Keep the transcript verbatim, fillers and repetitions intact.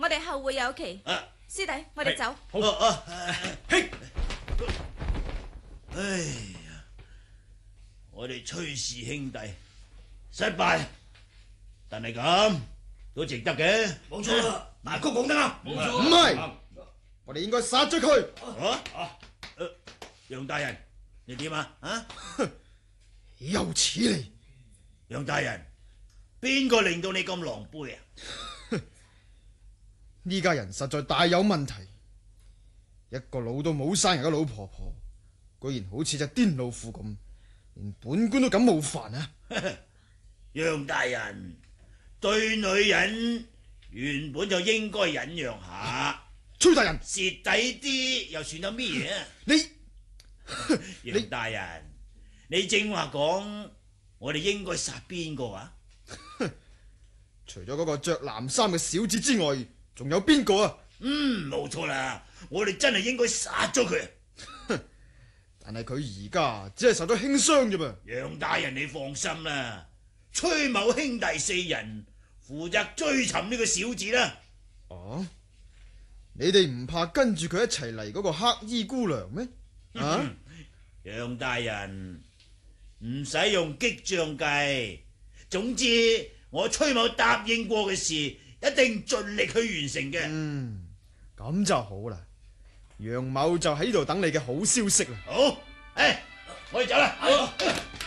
我哋後會有期。師弟，我哋走。 好啊，嘿，唉呀，我哋崔氏兄弟失敗，但係咁都值得嘅。 冇錯啦，大哥講得啱。冇錯， 唔係，我哋應該殺咗佢。 啊啊！楊大人，你點啊？啊！ 有此理！ 楊大人，邊個令到你咁狼狽啊？ 呢家人實在大有問題，一個老到冇生人嘅老婆婆，居然好似隻癲老婦咁，連本官都敢冒犯啊！ 楊大人，對女人原本就應該忍讓下。 崔大人， 蝕底啲又算得咩嘢啊？ 你楊大人，你正話講，我哋應該殺邊個啊？ 除咗嗰個着藍衫嘅小子之外，仲有邊個啊？ 嗯，冇錯啦，我哋真係應該殺咗佢。 但係佢而家只係受咗輕傷啫噃。 楊大人，你放心啦，崔某兄弟四人負責追尋呢個小子啦。 哦，你哋唔怕跟住佢一齊嚟嗰個黑衣姑娘咩？啊， 楊大人唔使用激將計，總之我崔某答應過嘅事，一定盡力去完成嘅。 嗯，咁就好啦。楊某就喺度等你嘅好消息啦。 好，誒，我哋走啦。